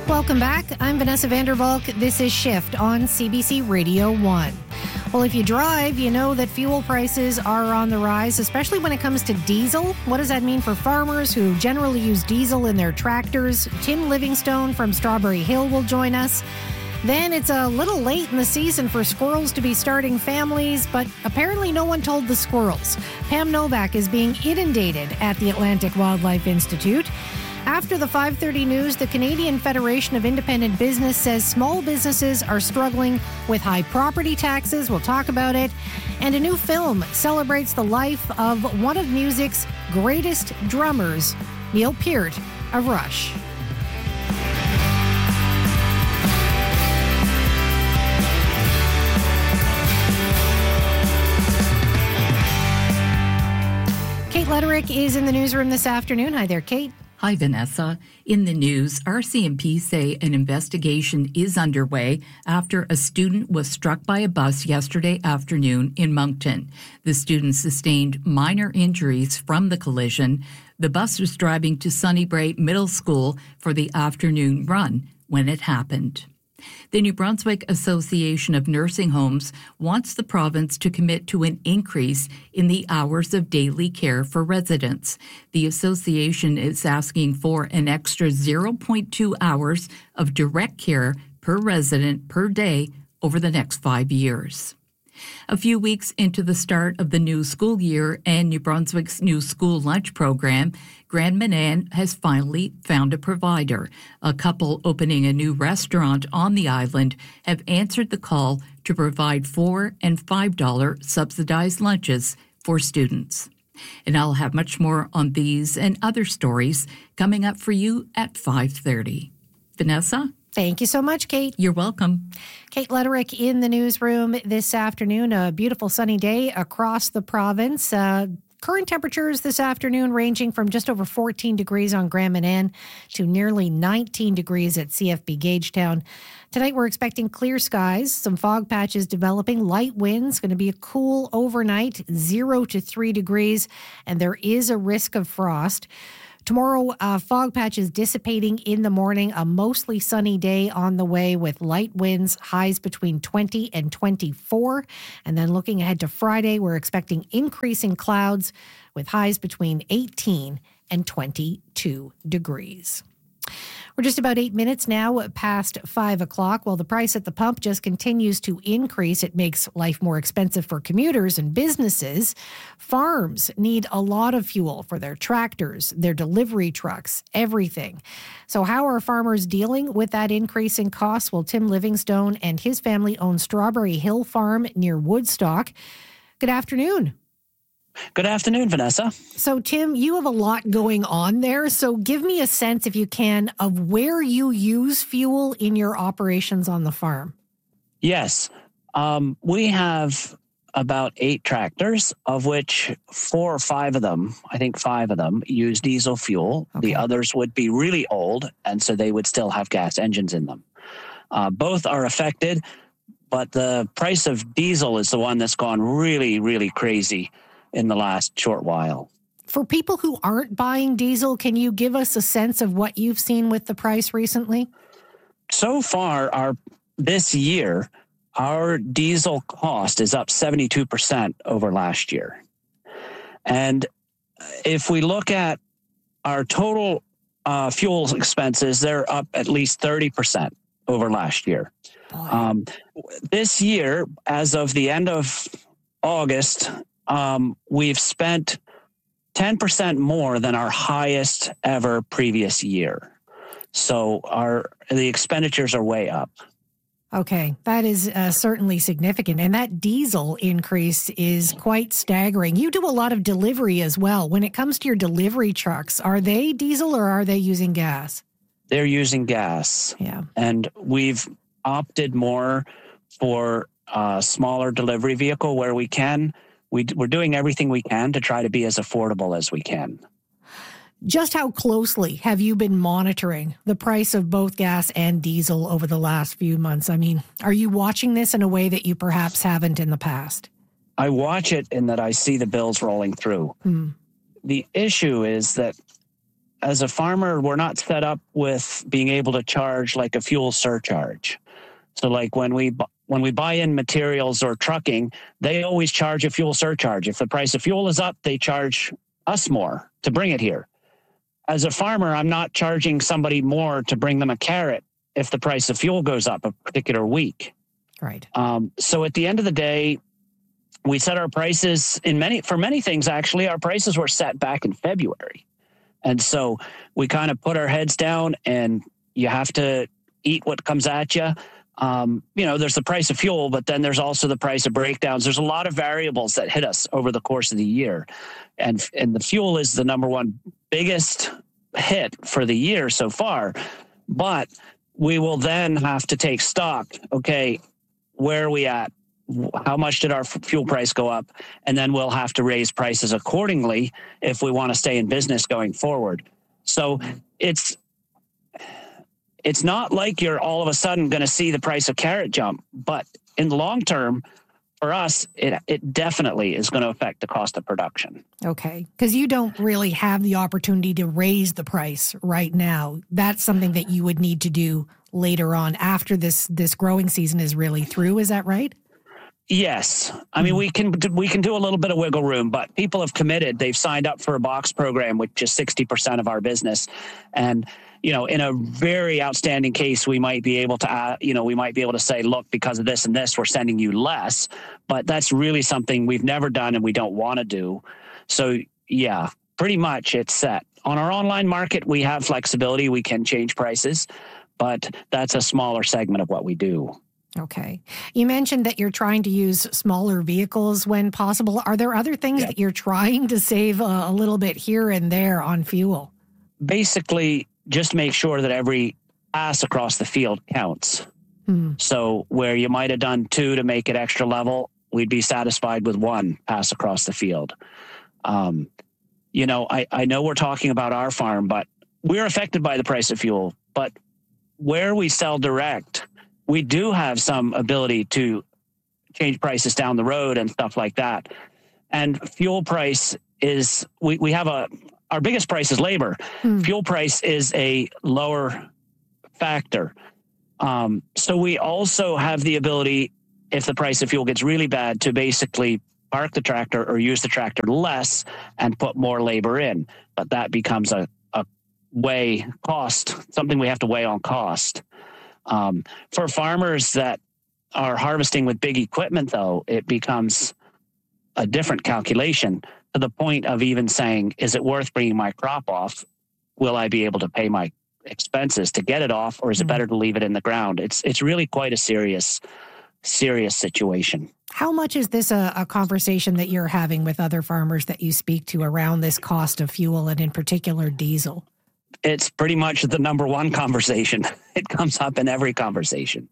Welcome back. I'm Vanessa Vandervalk. This is Shift on CBC Radio 1. Well, if you drive, you know that fuel prices are on the rise, especially when it comes to diesel. What does that mean for farmers who generally use diesel in their tractors? Tim Livingstone from Strawberry Hill will join us. Then it's a little late in the season for squirrels to be starting families, but apparently no one told the squirrels. Pam Novak is being inundated at the Atlantic Wildlife Institute. After the 5:30 news, the Canadian Federation of Independent Business says small businesses are struggling with high property taxes. We'll talk about it. And a new film celebrates the life of one of music's greatest drummers, Neil Peart of Rush. Kate Letterick is in the newsroom this afternoon. Hi there, Kate. Hi, Vanessa. In the news, RCMP say an investigation is underway after a student was struck by a bus yesterday afternoon in Moncton. The student sustained minor injuries from the collision. The bus was driving to Sunnybrae Middle School for the afternoon run when it happened. The New Brunswick Association of Nursing Homes wants the province to commit to an increase in the hours of daily care for residents. The association is asking for an extra 0.2 hours of direct care per resident per day over the next 5 years. A few weeks into the start of the new school year and New Brunswick's new school lunch program, Grand Manan has finally found a provider. A couple opening a new restaurant on the island have answered the call to provide $4 and $5 subsidized lunches for students. And I'll have much more on these and other stories coming up for you at 5:30. Vanessa? Thank you so much, Kate. You're welcome. Kate Letterick in the newsroom this afternoon. A beautiful sunny day across the province. Current temperatures this afternoon ranging from just over 14 degrees on Grand Manan to nearly 19 degrees at CFB Gagetown. Tonight we're expecting clear skies, some fog patches developing, light winds, going to be a cool overnight, 0 to 3 degrees, and there is a risk of frost. Tomorrow, fog patches dissipating in the morning, a mostly sunny day on the way with light winds, highs between 20 and 24. And then looking ahead to Friday, we're expecting increasing clouds with highs between 18 and 22 degrees. We're just about 8 minutes now past 5 o'clock. While the price at the pump just continues to increase, it makes life more expensive for commuters and businesses. Farms need a lot of fuel for their tractors, their delivery trucks, everything. So how are farmers dealing with that increase in costs? Well, Tim Livingstone and his family own Strawberry Hill Farm near Woodstock. Good afternoon. Good afternoon, Vanessa. So, Tim, you have a lot going on there. So give me a sense, if you can, of where you use fuel in your operations on the farm. Yes. We have about 8 tractors, of which 4 or 5 of them, I think 5 of them, use diesel fuel. Okay. The others would be really old, and so they would still have gas engines in them. Both are affected, but the price of diesel is the one that's gone really, really crazy in the last short while. For people who aren't buying diesel, can you give us a sense of what you've seen with the price recently? So far, this year, our diesel cost is up 72% over last year. And if we look at our total fuel expenses, they're up at least 30% over last year. This year, as of the end of August, we've spent 10% more than our highest ever previous year. So the expenditures are way up. Okay, that is certainly significant. And that diesel increase is quite staggering. You do a lot of delivery as well. When it comes to your delivery trucks, are they diesel or are they using gas? They're using gas. Yeah. And we've opted more for a smaller delivery vehicle where we can. We're doing everything we can to try to be as affordable as we can. Just how closely have you been monitoring the price of both gas and diesel over the last few months? I mean, are you watching this in a way that you perhaps haven't in the past? I watch it in that I see the bills rolling through. The issue is that as a farmer, we're not set up with being able to charge like a fuel surcharge. So like when we buy in materials or trucking, they always charge a fuel surcharge. If the price of fuel is up, they charge us more to bring it here. As a farmer, I'm not charging somebody more to bring them a carrot if the price of fuel goes up a particular week. Right. So at the end of the day, we set our prices for many things. Actually, our prices were set back in February. And so we kind of put our heads down, and you have to eat what comes at you. There's the price of fuel, but then there's also the price of breakdowns. There's a lot of variables that hit us over the course of the year. And the fuel is the number one biggest hit for the year so far. But we will then have to take stock. Okay, where are we at? How much did our fuel price go up? And then we'll have to raise prices accordingly if we want to stay in business going forward. So it's not like you're all of a sudden going to see the price of carrot jump, but in the long term, for us, it definitely is going to affect the cost of production. Okay, because you don't really have the opportunity to raise the price right now. That's something that you would need to do later on after this growing season is really through. Is that right? Yes. I mean, we can do a little bit of wiggle room, but people have committed. They've signed up for a box program, which is 60% of our business. And, in a very outstanding case, we might be able to, say, look, because of this and this, we're sending you less. But that's really something we've never done and we don't want to do. So, yeah, pretty much it's set. On our online market, we have flexibility. We can change prices, but that's a smaller segment of what we do. Okay. You mentioned that you're trying to use smaller vehicles when possible. Are there other things that you're trying to save a little bit here and there on fuel? Basically, just make sure that every pass across the field counts. So where you might have done 2 to make it extra level, we'd be satisfied with 1 pass across the field. I know we're talking about our farm, but we're affected by the price of fuel. But where we sell direct, we do have some ability to change prices down the road and stuff like that. And fuel price is, we have our biggest price is labor. Fuel price is a lower factor. So we also have the ability, if the price of fuel gets really bad, to basically park the tractor or use the tractor less and put more labor in. But that becomes a something we have to weigh on cost. For farmers that are harvesting with big equipment, though, it becomes a different calculation to the point of even saying, is it worth bringing my crop off? Will I be able to pay my expenses to get it off, or is it better to leave it in the ground? It's really quite a serious situation. How much is this a conversation that you're having with other farmers that you speak to around this cost of fuel and in particular diesel? It's pretty much the number one conversation. It comes up in every conversation,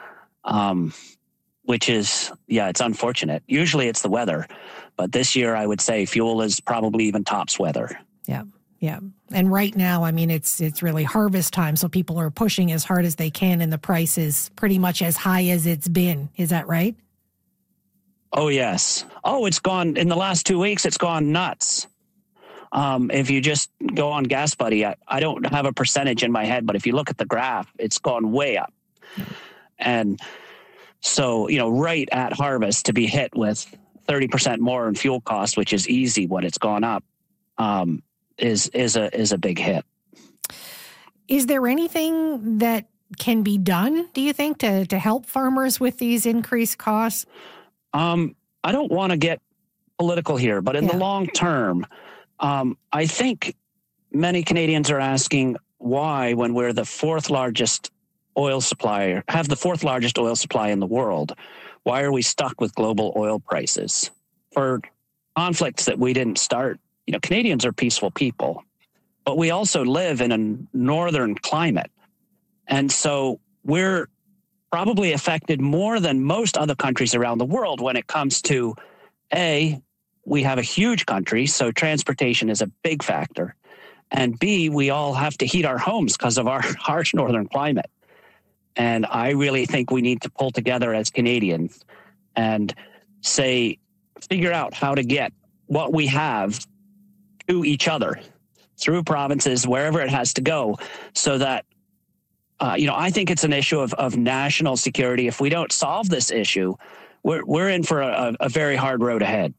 which is, it's unfortunate. Usually it's the weather, but this year I would say fuel is probably even tops weather. Yeah. And right now, I mean, it's really harvest time, so people are pushing as hard as they can, and the price is pretty much as high as it's been. Is that right? Oh, yes. Oh, it's gone, in the last 2 weeks, it's gone nuts. If you just go on Gas Buddy, I don't have a percentage in my head, but if you look at the graph, it's gone way up. And so, right at harvest, to be hit with 30% more in fuel costs, which is easy when it's gone up, is a big hit. Is there anything that can be done, do you think, to help farmers with these increased costs? I don't want to get political here, but in the long term, I think many Canadians are asking why, when we're the fourth largest oil supplier, have the fourth largest oil supply in the world, why are we stuck with global oil prices for conflicts that we didn't start? Canadians are peaceful people, but we also live in a northern climate. And so we're probably affected more than most other countries around the world when it comes to, we have a huge country, so transportation is a big factor. And B, we all have to heat our homes because of our harsh northern climate. And I really think we need to pull together as Canadians and figure out how to get what we have to each other. through provinces, wherever it has to go, so that, I think it's an issue of national security. If we don't solve this issue, we're in for a very hard road ahead.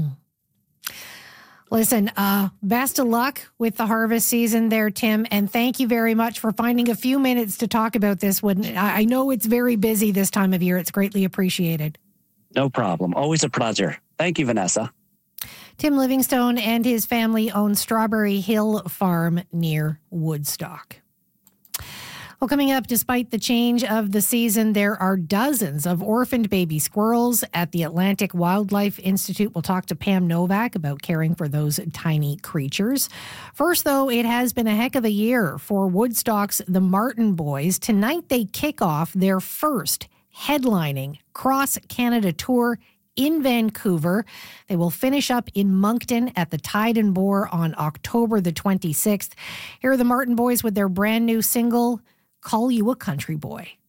Listen, best of luck with the harvest season there, Tim, and thank you very much for finding a few minutes to talk about this one. I know it's very busy this time of year. It's greatly appreciated. No problem. Always a pleasure. Thank you, Vanessa. Tim Livingstone and his family own Strawberry Hill Farm near Woodstock. Well, coming up, despite the change of the season, there are dozens of orphaned baby squirrels at the Atlantic Wildlife Institute. We'll talk to Pam Novak about caring for those tiny creatures. First, though, it has been a heck of a year for Woodstock's The Martin Boys. Tonight, they kick off their first headlining cross-Canada tour in Vancouver. They will finish up in Moncton at the Tide and Boar on October the 26th. Here are the Martin Boys with their brand new single, Call You a Country Boy.